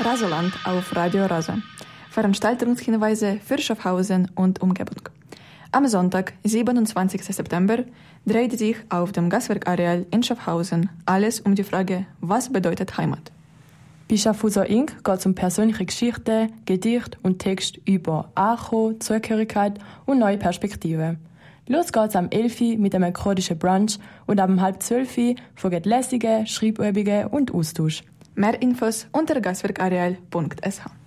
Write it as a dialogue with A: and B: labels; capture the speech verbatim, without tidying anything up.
A: Rasoland auf Radio Rasa. Veranstaltungshinweise für Schaffhausen und Umgebung. Am Sonntag, siebenundzwanzigsten September, dreht sich auf dem Gaswerkareal in Schaffhausen alles um die Frage, was bedeutet Heimat?
B: Bei Schaffhauser Incorporated geht es um persönliche Geschichten, Gedichte und Texte über Ankommen, Zugehörigkeit und neue Perspektiven. Los geht's am elf Uhr mit einem kurdischen Brunch und ab halb zwölf Uhr folgen Lesungen, Schreibübungen und Austausch.
A: Mehr Infos unter gaswerkareal punkt s h.